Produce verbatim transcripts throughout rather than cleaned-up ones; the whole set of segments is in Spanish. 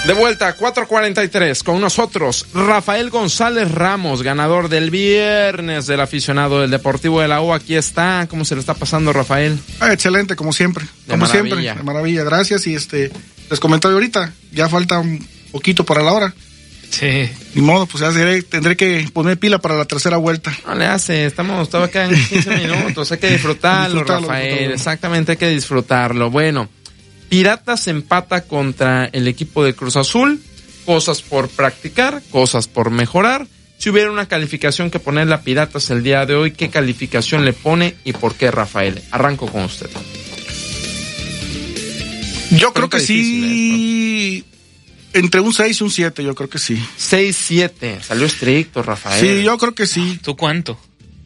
De vuelta, cuatro cuarenta y tres, con nosotros Rafael González Ramos, ganador del viernes del aficionado del Deportivo de la U. Aquí está, ¿cómo se le está pasando, Rafael? Ah, excelente, como siempre, de como maravilla. siempre, de maravilla, gracias. Y este, les comentaba ahorita, ya falta un poquito para la hora. Sí. Ni modo, pues ya seré, tendré que poner pila para la tercera vuelta. No le hace, estamos todavía quedan quince minutos, hay que disfrutarlo, disfrutarlo Rafael, disfrutarlo. Exactamente, hay que disfrutarlo. Bueno, Piratas empata contra el equipo de Cruz Azul, cosas por practicar, cosas por mejorar. Si hubiera una calificación que ponerle a Piratas el día de hoy, ¿qué calificación le pone y por qué, Rafael? Arranco con usted. Yo creo que sí, entre un seis y un siete, yo creo que sí. seis siete, salió estricto, Rafael. Sí, yo creo que sí. ¿Tú cuánto?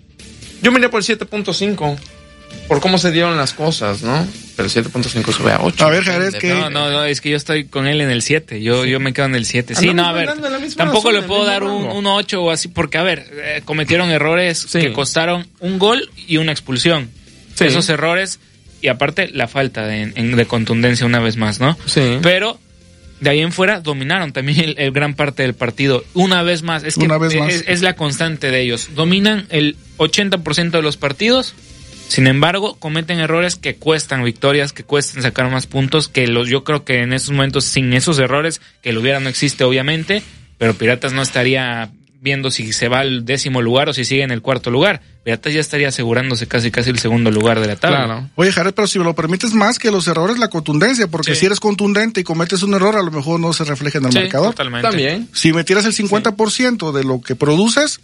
Yo miré por el siete punto cinco, por cómo se dieron las cosas, ¿no? Pero el siete punto cinco sube a ocho. A ver, Jerez, que... No, no, no, es que yo estoy con él en el siete. Yo, yo me quedo en el siete. Sí, Andamos no, a ver. bailando en la misma Tampoco zona, le puedo en el dar mismo un, rango. un ocho o así, porque, a ver, eh, cometieron errores Sí. que costaron un gol y una expulsión. Sí. Esos errores, y aparte la falta de, en- de contundencia una vez más, ¿no? Sí. Pero de ahí en fuera dominaron también el, el gran parte del partido. Una vez más, es que Una vez más. Es, es la constante de ellos. Dominan el ochenta por ciento de los partidos. Sin embargo, cometen errores que cuestan victorias, que cuestan sacar más puntos, que los yo creo que en esos momentos, sin esos errores, que el hubiera no existe obviamente, pero Piratas no estaría viendo si se va al décimo lugar o si sigue en el cuarto lugar. Piratas ya estaría asegurándose casi casi el segundo lugar de la tabla. Claro. Oye, Jared, pero si me lo permites más que los errores, la contundencia, porque Sí. si eres contundente y cometes un error, a lo mejor no se refleja en el Sí, marcador. totalmente. También. Si metieras el cincuenta por ciento de lo que produces,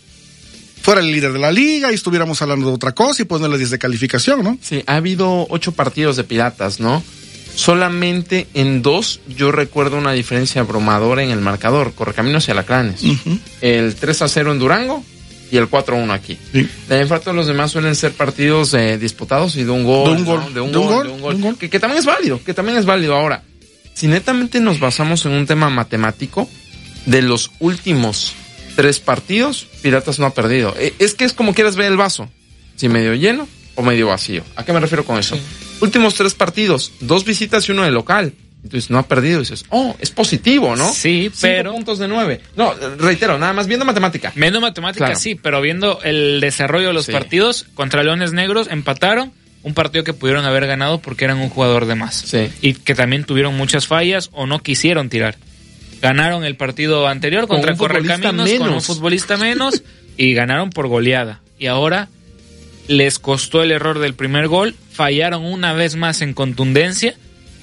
fuera el líder de la liga y estuviéramos hablando de otra cosa y ponerle diez de calificación, ¿no? Sí, ha habido ocho partidos de Piratas, ¿no? Solamente en dos yo recuerdo una diferencia abrumadora en el marcador, Correcaminos y Alacranes. Uh-huh. El tres a cero en Durango y el cuatro a uno aquí. Sí. De ahí todos los demás suelen ser partidos eh, disputados y de un gol. De un gol, ¿no? De un de un gol, gol, de un gol. de un gol. Que, que también es válido, que también es válido. Ahora, si netamente nos basamos en un tema matemático, de los últimos tres partidos, Piratas no ha perdido. Eh, Es que es como quieras ver el vaso, si medio lleno o medio vacío. ¿A qué me refiero con eso? Sí. Últimos tres partidos, dos visitas y uno de local. Entonces no ha perdido, dices, oh, es positivo, ¿no? Sí, Cinco pero... puntos de nueve. No, reitero, nada más viendo matemática. Viendo matemáticas, Claro. sí, pero viendo el desarrollo de los Sí. partidos, contra Leones Negros empataron, un partido que pudieron haber ganado porque eran un jugador de más. Sí. Y que también tuvieron muchas fallas o no quisieron tirar. Ganaron el partido anterior Con contra un futbolista Correcaminos con un menos. futbolista menos y ganaron por goleada. Y ahora les costó el error del primer gol, fallaron una vez más en contundencia,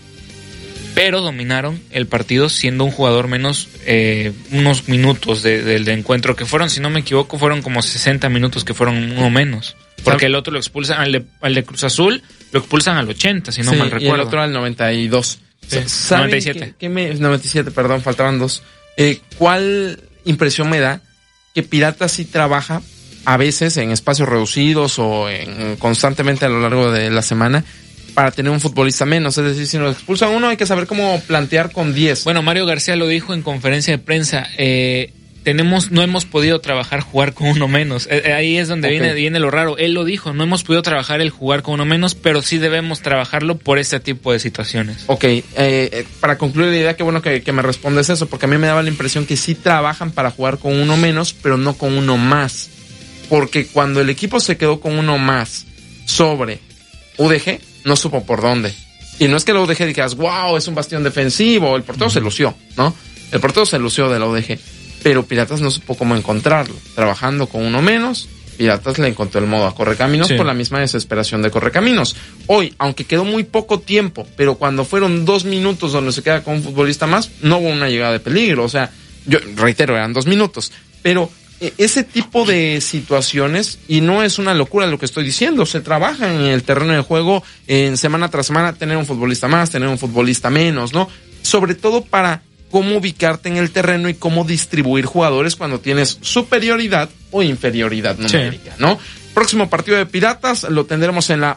pero dominaron el partido siendo un jugador menos eh, unos minutos de- del de encuentro que fueron, si no me equivoco, fueron como sesenta minutos que fueron uno menos. Porque el otro lo expulsan, al de, al de Cruz Azul, lo expulsan al ochenta, si no Sí, mal y el recuerdo. otro al noventa y dos. Sí, ¿Saben noventa y siete. qué- qué me, noventa y siete, perdón, faltaban dos. Eh, ¿Cuál impresión me da? Que Piratas sí trabaja a veces en espacios reducidos o en, constantemente a lo largo de la semana para tener un futbolista menos. Es decir, si nos expulsan uno hay que saber cómo plantear con diez. Bueno, Mario García lo dijo en conferencia de prensa. Eh, tenemos, no hemos podido trabajar jugar con uno menos. Eh, ahí es donde Ok. viene, viene lo raro. Él lo dijo, no hemos podido trabajar el jugar con uno menos, pero sí debemos trabajarlo por este tipo de situaciones. Ok, eh, eh, para concluir la idea, qué bueno que, que me respondes eso, porque a mí me daba la impresión que sí trabajan para jugar con uno menos, pero no con uno más. Porque cuando el equipo se quedó con uno más sobre U D G, no supo por dónde. Y no es que la U D G digas, wow, es un bastión defensivo, el portero se lució, ¿no? El portero se lució de la U D G, pero Piratas no supo cómo encontrarlo. Trabajando con uno menos, Piratas le encontró el modo a Correcaminos Sí. por la misma desesperación de Correcaminos. Hoy, aunque quedó muy poco tiempo, pero cuando fueron dos minutos donde se queda con un futbolista más, no hubo una llegada de peligro. O sea, yo reitero, eran dos minutos, pero eh, ese tipo de situaciones, y no es una locura lo que estoy diciendo, se trabaja en el terreno de juego en semana tras semana, tener un futbolista más, tener un futbolista menos, ¿no? Sobre todo para cómo ubicarte en el terreno y cómo distribuir jugadores cuando tienes superioridad o inferioridad numérica, ¿no? Próximo partido de Piratas lo tendremos en la